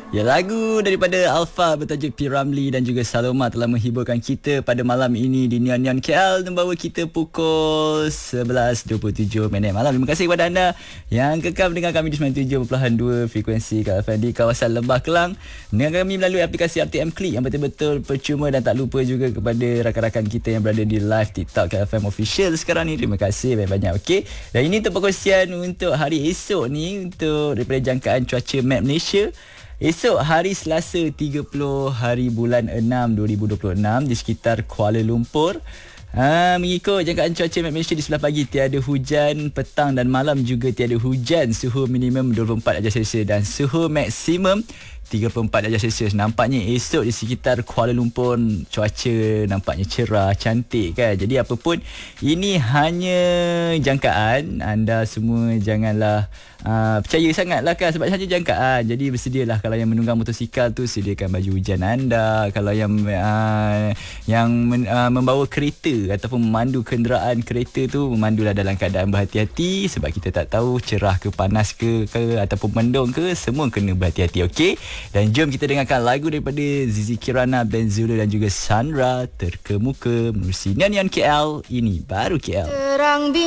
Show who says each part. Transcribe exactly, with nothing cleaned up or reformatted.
Speaker 1: Ya, lagu daripada Alpha bertajuk P. Ramlee dan juga Saloma telah menghiburkan kita pada malam ini di Neon Neon K L, membawa kita pukul sebelas dua puluh tujuh minit malam. Terima kasih kepada anda yang kekal dengan kami di sembilan puluh tujuh perpuluhan dua frekuensi K L F M di kawasan Lembah Kelang, dengan kami melalui aplikasi R T M Click yang betul-betul percuma, dan tak lupa juga kepada rakan-rakan kita yang berada di live TikTok K L F M Official sekarang ni. Terima kasih banyak-banyak. Okey. Dan ini untuk perkongsian untuk hari esok ni, untuk daripada jangkaan cuaca Map Malaysia. Esok hari Selasa tiga puluh hari bulan enam dua ribu dua puluh enam di sekitar Kuala Lumpur. Ha, mengikut jangkaan cuaca Map Malaysia, di sebelah pagi tiada hujan, petang dan malam juga tiada hujan. Suhu minimum dua puluh empat darjah Celsius dan suhu maksimum tiga puluh empat darjah Celsius. Nampaknya esok di sekitar Kuala Lumpur cuaca nampaknya cerah, cantik kan. Jadi apa pun, ini hanya jangkaan. Anda semua janganlah Uh, percaya sangatlah kan, sebab hanya jangkaan. Jadi bersedialah, kalau yang menunggang motosikal tu sediakan baju hujan anda. Kalau yang uh, yang men, uh, membawa kereta ataupun memandu kenderaan kereta tu, memandulah dalam keadaan berhati-hati, sebab kita tak tahu cerah ke panas ke, ke ataupun mendung ke, semua kena berhati-hati. Okey. Dan jom kita dengarkan lagu daripada Zizi Kirana, Ben Zulu dan juga Sandra, Terkemuka, menerusi Nyanyian K L. Ini baru K L.
Speaker 2: Terang